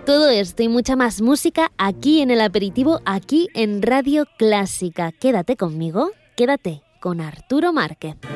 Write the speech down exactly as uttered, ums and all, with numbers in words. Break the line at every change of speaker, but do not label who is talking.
Todo esto y mucha más música aquí en el aperitivo, aquí en Radio Clásica. Quédate conmigo, quédate con Arturo Márquez.